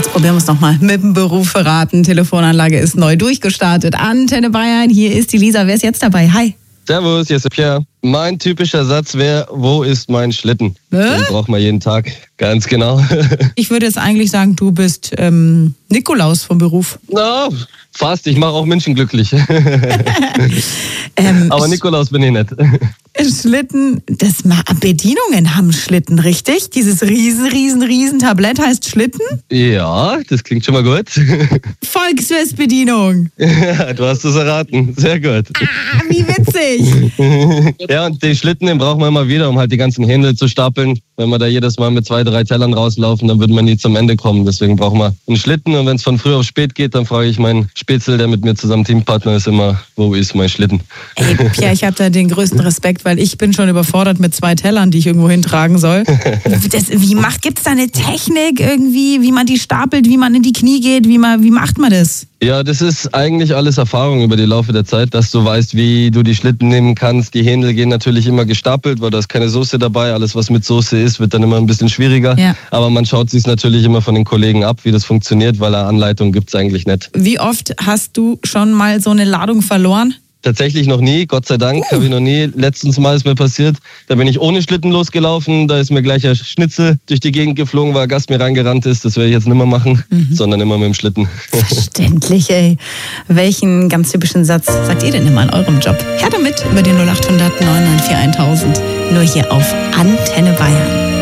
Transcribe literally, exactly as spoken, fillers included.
Jetzt probieren wir es nochmal mit dem Beruf verraten. Telefonanlage ist neu durchgestartet. Antenne Bayern, hier ist die Lisa. Wer ist jetzt dabei? Hi. Servus, hier ist der Pierre. Mein typischer Satz wäre, wo ist mein Schlitten? Hä? Den braucht man jeden Tag, ganz genau. Ich würde jetzt eigentlich sagen, du bist ähm, Nikolaus vom Beruf. Na, fast. Ich mache auch Menschen glücklich. ähm, Aber Nikolaus bin ich nicht. Schlitten, das Ma- Bedienungen haben Schlitten, richtig? Dieses riesen, riesen, riesen Tablett heißt Schlitten? Ja, das klingt schon mal gut. Volksfestbedienung. Ja, du hast es erraten. Sehr gut. Ah, wie witzig. Ja, und den Schlitten, den braucht man immer wieder, um halt die ganzen Händel zu stapeln. Wenn wir da jedes Mal mit zwei, drei Tellern rauslaufen, dann würde man nie zum Ende kommen. Deswegen brauchen wir einen Schlitten. Und wenn es von früh auf spät geht, dann frage ich meinen Spätzl, der mit mir zusammen Teampartner ist, immer, wo ist mein Schlitten? Ey, Pierre, ich habe da den größten Respekt, weil ich bin schon überfordert mit zwei Tellern, die ich irgendwo hintragen soll. Das, wie macht, gibt's da eine Technik irgendwie, wie man die stapelt, wie man in die Knie geht, wie man, wie macht man das? Ja, das ist eigentlich alles Erfahrung über die Laufe der Zeit, dass du weißt, wie du die Schlitten nehmen kannst. Die Händel gehen natürlich immer gestapelt, weil da ist keine Soße dabei. Alles, was mit Soße ist, wird dann immer ein bisschen schwieriger. Ja. Aber man schaut sich natürlich immer von den Kollegen ab, wie das funktioniert, weil eine Anleitung gibt's eigentlich nicht. Wie oft hast du schon mal so eine Ladung verloren? Tatsächlich noch nie, Gott sei Dank, Uh. habe ich noch nie. Letztens mal ist mir passiert, da bin ich ohne Schlitten losgelaufen, da ist mir gleich ein Schnitzel durch die Gegend geflogen, weil ein Gast mir reingerannt ist. Das werde ich jetzt nicht mehr machen, Mhm. sondern immer mit dem Schlitten. Verständlich, ey. Welchen ganz typischen Satz sagt ihr denn immer in eurem Job? Her damit über die null acht hundert neun neun vier tausend. Nur hier auf Antenne Bayern.